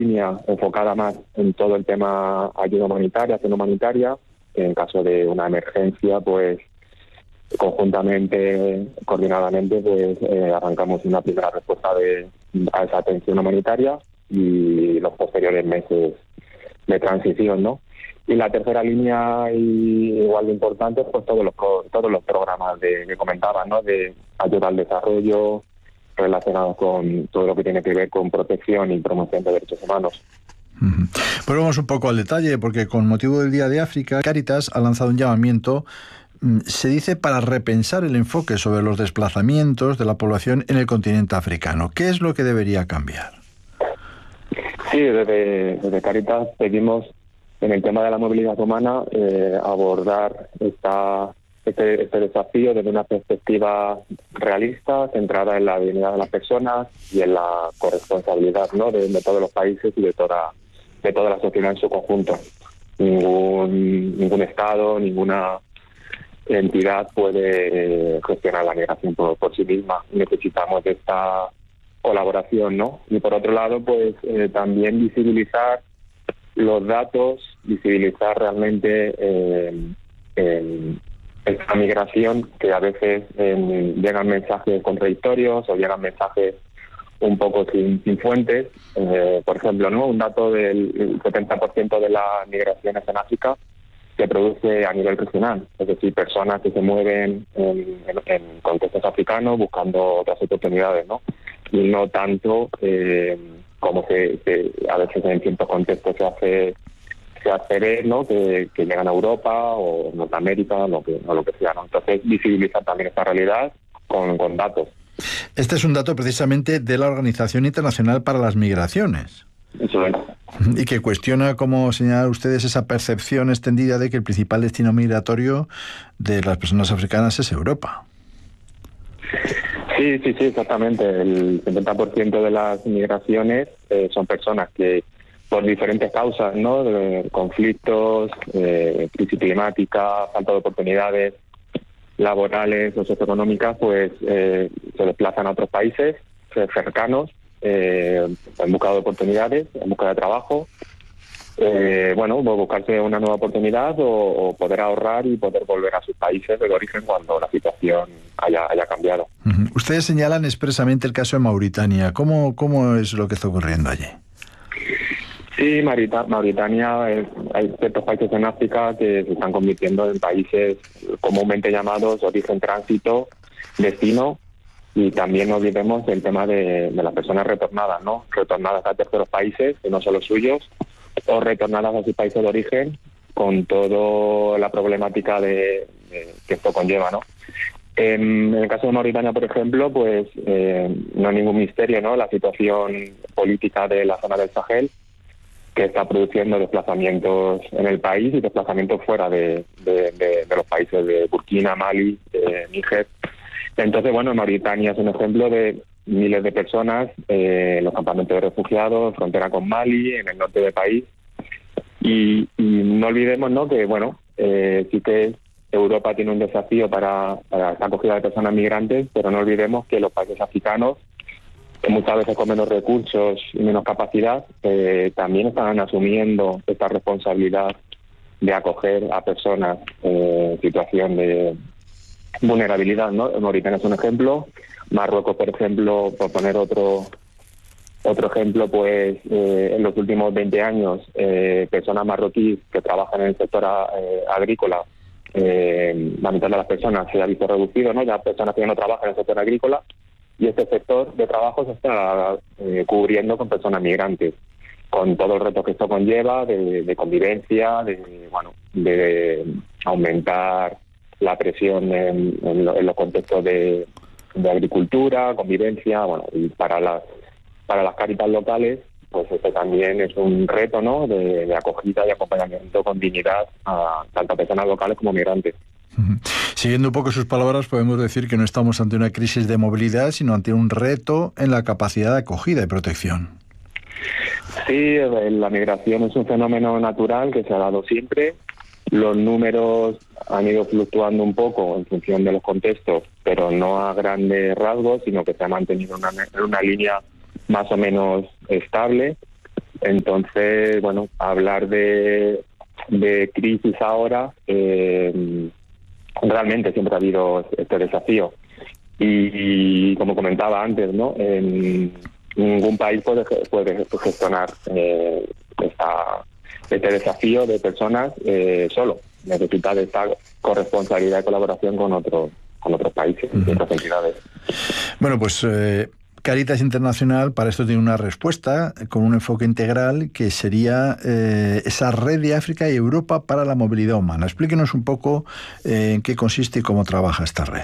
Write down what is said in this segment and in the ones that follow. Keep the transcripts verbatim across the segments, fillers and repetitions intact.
línea enfocada más en todo el tema ayuda humanitaria, acción humanitaria. En caso de una emergencia, pues conjuntamente, coordinadamente, pues eh, arrancamos una primera respuesta de, a esa atención humanitaria y los posteriores meses de transición, ¿no? Y la tercera línea, y igual de importante, pues todos los todos los programas de, que comentaba, ¿no? De ayuda al desarrollo, relacionados con todo lo que tiene que ver con protección y promoción de derechos humanos. Uh-huh. Pues vamos un poco al detalle, porque con motivo del Día de África, Cáritas ha lanzado un llamamiento, se dice, para repensar el enfoque sobre los desplazamientos de la población en el continente africano. ¿Qué es lo que debería cambiar? Sí, desde, desde Cáritas pedimos, en el tema de la movilidad humana, eh, abordar esta, este, este desafío desde una perspectiva realista, centrada en la dignidad de las personas y en la corresponsabilidad, ¿no? de, de todos los países y de toda, de toda la sociedad en su conjunto. Ningún, ningún Estado, ninguna entidad puede eh, gestionar la migración por, por sí misma. Necesitamos de esta colaboración, ¿no? Y por otro lado, pues eh, también visibilizar los datos, visibilizar realmente eh, eh, esta migración, que a veces eh, llegan mensajes contradictorios o llegan mensajes un poco sin, sin fuentes. Eh, por ejemplo, ¿no? Un dato del setenta por ciento de las migraciones en África se produce a nivel regional, es decir, personas que se mueven en, en, en contextos africanos buscando otras oportunidades, ¿no? Y no tanto eh, como se, se a veces en ciertos contextos se hace se hace ver, ¿no? que, que llegan a Europa o Norteamérica o lo que, o lo que sea, ¿no? Entonces visibilizar también esta realidad con, con datos. Este es un dato precisamente de la Organización Internacional para las Migraciones. Eso es. Y que cuestiona, como señalan ustedes, esa percepción extendida de que el principal destino migratorio de las personas africanas es Europa. Sí, sí, sí, exactamente. El setenta por ciento de las migraciones eh, son personas que, por diferentes causas, ¿no? De conflictos, eh, crisis climática, falta de oportunidades laborales o socioeconómicas, pues eh, se desplazan a otros países cercanos eh, en busca de oportunidades, en busca de trabajo. Eh, bueno, buscarse una nueva oportunidad o, o poder ahorrar y poder volver a sus países de origen cuando la situación haya, haya cambiado. Uh-huh. Ustedes señalan expresamente el caso de Mauritania. ¿Cómo, cómo es lo que está ocurriendo allí? Sí, Maurita- Mauritania, eh, hay ciertos países en África que se están convirtiendo en países comúnmente llamados origen, tránsito, destino, y también no olvidemos el tema de, de las personas retornadas, ¿no? Retornadas a terceros países, que no son los suyos, o retornadas a sus países de origen, con toda la problemática de, de que esto conlleva, ¿no? En el caso de Mauritania, por ejemplo, pues eh, no hay ningún misterio, ¿no? La situación política de la zona del Sahel, que está produciendo desplazamientos en el país y desplazamientos fuera de, de, de, de los países de Burkina, Mali, de Níger. Entonces, bueno, Mauritania es un ejemplo de miles de personas eh, en los campamentos de refugiados, frontera con Mali, en el norte del país. Y, y no olvidemos, ¿no?, que, bueno, eh, sí que Europa tiene un desafío para, para esta acogida de personas migrantes, pero no olvidemos que los países africanos, que muchas veces con menos recursos y menos capacidad, eh, también están asumiendo esta responsabilidad de acoger a personas eh, en situación de vulnerabilidad, ¿no? Mauritania es un ejemplo. Marruecos, por ejemplo, por poner otro otro ejemplo, pues eh, en los últimos veinte años, eh, personas marroquíes que trabajan en el sector eh, agrícola, eh, la mitad de las personas se ha visto reducido, ¿no? Ya personas que no trabajan en el sector agrícola, y este sector de trabajo se está eh, cubriendo con personas migrantes, con todo el reto que esto conlleva de, de convivencia, de bueno, de aumentar la presión en, en, lo, en los contextos de, de agricultura, convivencia, bueno, y para las para las Cáritas locales, pues este también es un reto, ¿no?, de, de acogida y acompañamiento con dignidad a tanto a personas locales como migrantes. Uh-huh. Siguiendo un poco sus palabras, podemos decir que no estamos ante una crisis de movilidad, sino ante un reto en la capacidad de acogida y protección. Sí, la migración es un fenómeno natural que se ha dado siempre. Los números han ido fluctuando un poco en función de los contextos, pero no a grandes rasgos, sino que se ha mantenido una, una línea más o menos estable. Entonces, bueno, hablar de, de crisis ahora, eh, realmente siempre ha habido este desafío. Y, y como comentaba antes, ¿no? En ningún país puede, puede gestionar eh, esta, este desafío de personas eh, solo. Necesita de esta corresponsabilidad y colaboración con otros con otros países y uh-huh. otras entidades. Bueno, pues eh, Cáritas Internacional para esto tiene una respuesta con un enfoque integral que sería eh, esa red de África y Europa para la movilidad humana. Explíquenos un poco eh, en qué consiste y cómo trabaja esta red.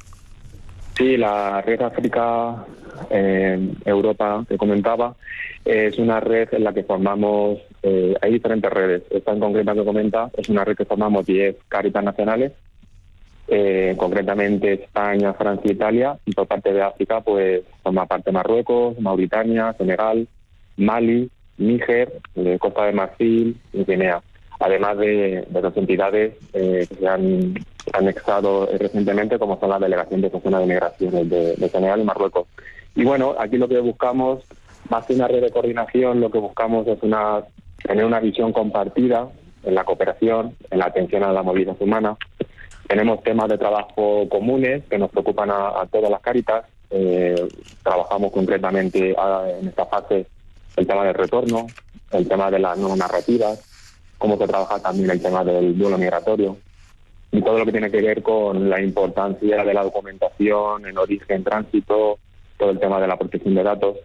Sí, la red África eh, Europa que comentaba es una red en la que formamos, eh, hay diferentes redes. Esta en concreta que comenta es una red que formamos diez Cáritas nacionales, eh, concretamente España, Francia, Italia, y por parte de África pues forma parte Marruecos, Mauritania, Senegal, Mali, Níger, eh, Costa de Marfil y Guinea, además de, de dos entidades eh, que se han anexado recientemente, como son la Delegación de Funciones de Migraciones de, de Senegal y Marruecos. Y bueno, aquí lo que buscamos, más que una red de coordinación, lo que buscamos es una tener una visión compartida en la cooperación, en la atención a la movilidad humana. Tenemos temas de trabajo comunes que nos preocupan a, a todas las Cáritas. Eh, trabajamos concretamente a, en esta fase el tema del retorno, el tema de las no narrativas, cómo se trabaja también el tema del duelo migratorio y todo lo que tiene que ver con la importancia de la documentación en origen, tránsito, todo el tema de la protección de datos.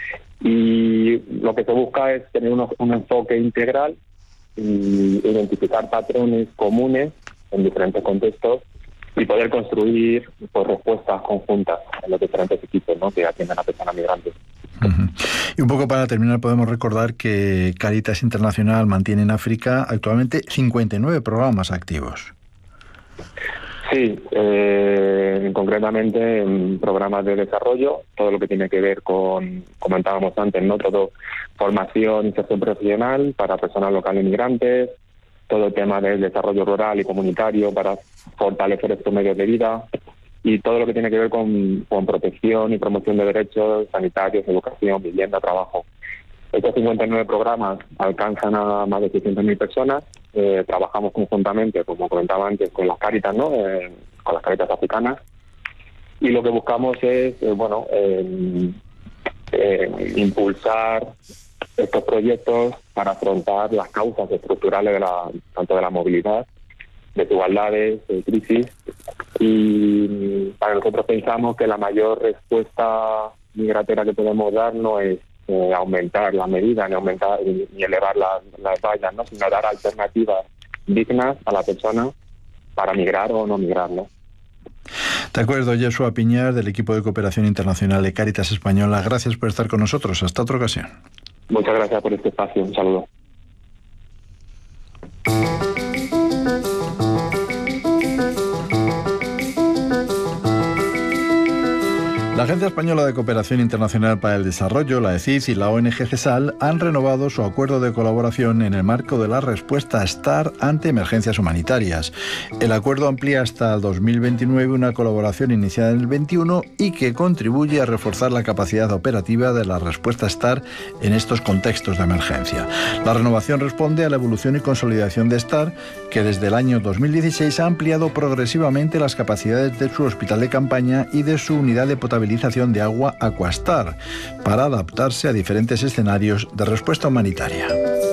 Y lo que se busca es tener uno, un enfoque integral y identificar patrones comunes en diferentes contextos y poder construir pues, respuestas conjuntas en los diferentes equipos, ¿no?, que atienden a personas migrantes. Uh-huh. Y un poco para terminar, podemos recordar que Cáritas Internacional mantiene en África actualmente cincuenta y nueve programas activos. Sí, eh, concretamente en programas de desarrollo, todo lo que tiene que ver con, comentábamos antes, ¿no?, todo formación y inserción profesional para personas locales migrantes, todo el tema del desarrollo rural y comunitario para fortalecer estos medios de vida y todo lo que tiene que ver con, con protección y promoción de derechos sanitarios, educación, vivienda, trabajo. Estos cincuenta y nueve programas alcanzan a más de seiscientas mil personas. Eh, trabajamos conjuntamente, como comentaba antes, con las Cáritas, ¿no?, eh, con las Cáritas africanas. Y lo que buscamos es, eh, bueno, eh, eh, impulsar estos proyectos para afrontar las causas estructurales de la, tanto de la movilidad, desigualdades, de crisis. Y para nosotros pensamos que la mayor respuesta migratoria que podemos dar no es eh, aumentar las medidas, ni aumentar ni elevar las, las vallas, ¿no?, sino dar alternativas dignas a la persona para migrar o no migrar, ¿no? De acuerdo, Joshua Piñar, del equipo de cooperación internacional de Cáritas Española. Gracias por estar con nosotros. Hasta otra ocasión. Muchas gracias por este espacio. Un saludo. La Agencia Española de Cooperación Internacional para el Desarrollo, la E C I D, y la O N G CESAL han renovado su acuerdo de colaboración en el marco de la respuesta STAR ante emergencias humanitarias. El acuerdo amplía hasta el dos mil veintinueve una colaboración iniciada en el veintiuno y que contribuye a reforzar la capacidad operativa de la respuesta STAR en estos contextos de emergencia. La renovación responde a la evolución y consolidación de STAR, que desde el año dos mil dieciséis ha ampliado progresivamente las capacidades de su hospital de campaña y de su unidad de potabilización de agua Aquastar para adaptarse a diferentes escenarios de respuesta humanitaria.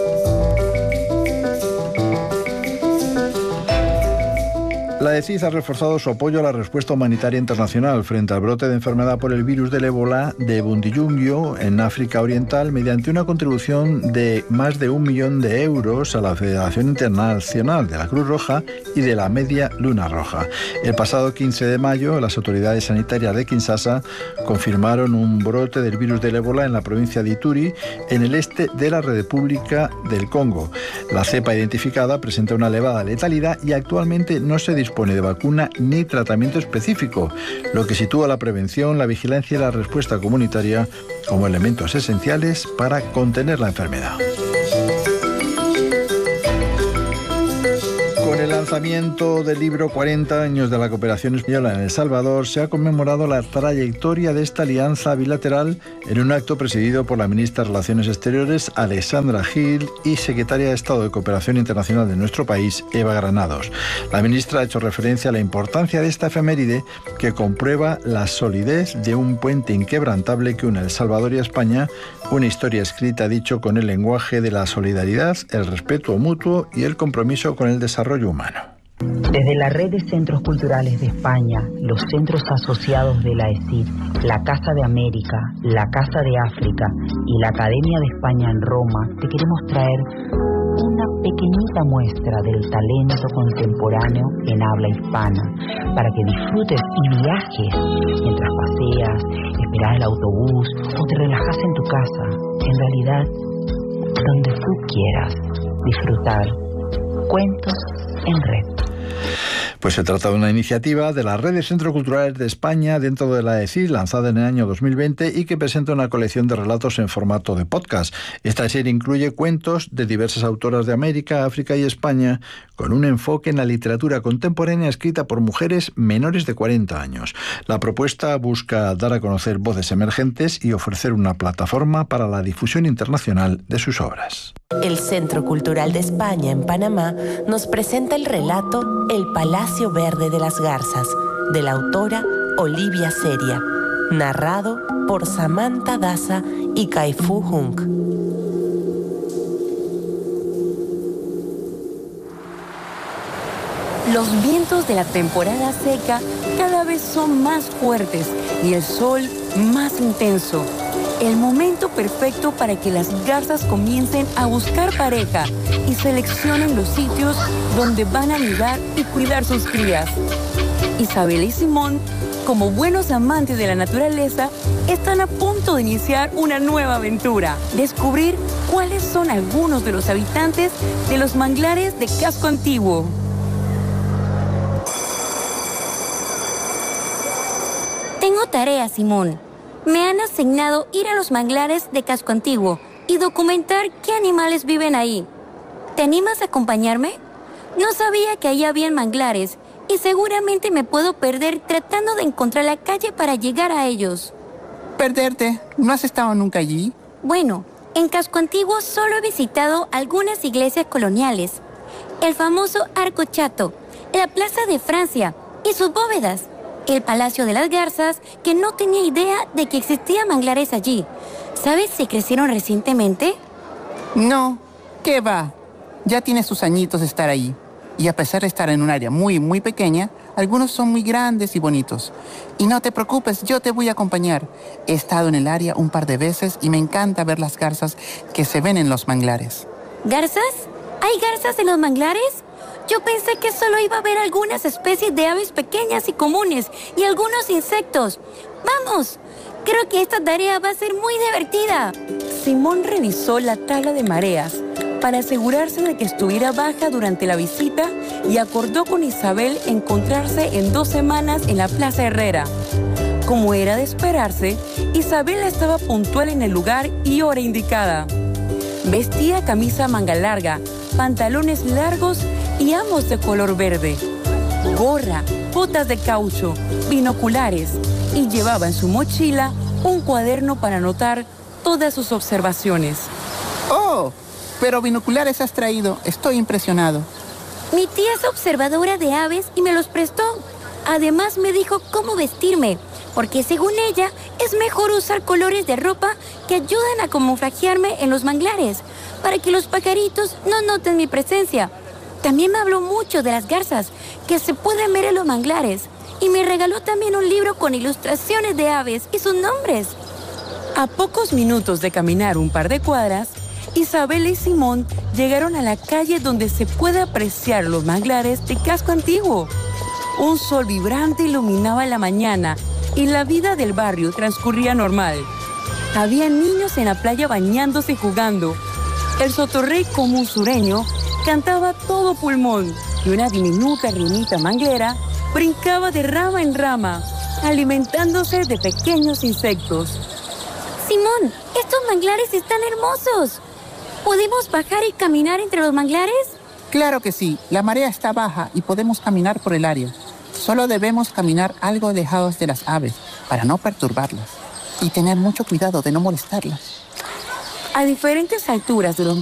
La E C I D ha reforzado su apoyo a la respuesta humanitaria internacional frente al brote de enfermedad por el virus del ébola de Bundibugyo en África Oriental mediante una contribución de más de un millón de euros a la Federación Internacional de la Cruz Roja y de la Media Luna Roja. El pasado quince de mayo, las autoridades sanitarias de Kinshasa confirmaron un brote del virus del ébola en la provincia de Ituri, en el este de la República del Congo. La cepa identificada presenta una elevada letalidad y actualmente no se dispone dispone de vacuna ni tratamiento específico, lo que sitúa la prevención, la vigilancia y la respuesta comunitaria como elementos esenciales para contener la enfermedad. Con el lanzamiento del libro cuarenta años de la cooperación española en El Salvador, se ha conmemorado la trayectoria de esta alianza bilateral en un acto presidido por la ministra de Relaciones Exteriores, Alexandra Gil, y secretaria de Estado de Cooperación Internacional de nuestro país, Eva Granados. La ministra ha hecho referencia a la importancia de esta efeméride que comprueba la solidez de un puente inquebrantable que une El Salvador y España, una historia escrita, dicho, con el lenguaje de la solidaridad, el respeto mutuo y el compromiso con el desarrollo humano. Desde la Red de Centros Culturales de España, los centros asociados de la E S I D, la Casa de América, la Casa de África y la Academia de España en Roma, te queremos traer una pequeñita muestra del talento contemporáneo en habla hispana, para que disfrutes y viajes mientras paseas, esperas el autobús o te relajas en tu casa. En realidad, donde tú quieras disfrutar cuentos en red. Pues se trata de una iniciativa de la Red de Centros Culturales de España dentro de la E S I D, lanzada en el año dos mil veinte y que presenta una colección de relatos en formato de podcast. Esta serie incluye cuentos de diversas autoras de América, África y España, con un enfoque en la literatura contemporánea escrita por mujeres menores de cuarenta años. La propuesta busca dar a conocer voces emergentes y ofrecer una plataforma para la difusión internacional de sus obras. El Centro Cultural de España en Panamá nos presenta el relato El Palacio Verde de las Garzas, de la autora Olivia Seria, narrado por Samantha Daza y Kai-Fu Hunk. Los vientos de la temporada seca cada vez son más fuertes y el sol más intenso. El momento perfecto para que las garzas comiencen a buscar pareja y seleccionen los sitios donde van a anidar y cuidar sus crías. Isabel y Simón, como buenos amantes de la naturaleza, están a punto de iniciar una nueva aventura. Descubrir cuáles son algunos de los habitantes de los manglares de Casco Antiguo. Tengo tarea, Simón. Me han asignado ir a los manglares de Casco Antiguo y documentar qué animales viven ahí. ¿Te animas a acompañarme? No sabía que ahí habían manglares y seguramente me puedo perder tratando de encontrar la calle para llegar a ellos. ¿Perderte? ¿No has estado nunca allí? Bueno, en Casco Antiguo solo he visitado algunas iglesias coloniales. El famoso Arco Chato, la Plaza de Francia y sus bóvedas. El Palacio de las Garzas, que no tenía idea de que existían manglares allí. ¿Sabes si crecieron recientemente? No, ¿qué va? Ya tiene sus añitos de estar ahí. Y a pesar de estar en un área muy, muy pequeña, algunos son muy grandes y bonitos. Y no te preocupes, yo te voy a acompañar. He estado en el área un par de veces y me encanta ver las garzas que se ven en los manglares. ¿Garzas? ¿Hay garzas en los manglares? Yo pensé que solo iba a haber algunas especies de aves pequeñas y comunes y algunos insectos. ¡Vamos! Creo que esta tarea va a ser muy divertida. Simón revisó la tabla de mareas para asegurarse de que estuviera baja durante la visita y acordó con Isabel encontrarse en dos semanas en la Plaza Herrera. Como era de esperarse, Isabel estaba puntual en el lugar y hora indicada. Vestía camisa manga larga, pantalones largos y ambos de color verde, gorra, botas de caucho, binoculares y llevaba en su mochila un cuaderno para anotar todas sus observaciones. ¡Oh! Pero binoculares has traído. Estoy impresionado. Mi tía es observadora de aves y me los prestó. Además me dijo cómo vestirme, porque según ella es mejor usar colores de ropa que ayudan a camuflajearme en los manglares, para que los pajaritos no noten mi presencia. También me habló mucho de las garzas que se pueden ver en los manglares y me regaló también un libro con ilustraciones de aves y sus nombres. A pocos minutos de caminar un par de cuadras, Isabel y Simón llegaron a la calle donde se puede apreciar los manglares de Casco Antiguo. Un sol vibrante iluminaba la mañana y la vida del barrio transcurría normal. Había niños en la playa bañándose y jugando. El sotorrey común sureño cantaba a todo pulmón y una diminuta rinita manglera brincaba de rama en rama, alimentándose de pequeños insectos. Simón, estos manglares están hermosos. ¿Podemos bajar y caminar entre los manglares? Claro que sí, la marea está baja y podemos caminar por el área. Solo debemos caminar algo alejados de las aves para no perturbarlas y tener mucho cuidado de no molestarlas. A diferentes alturas de los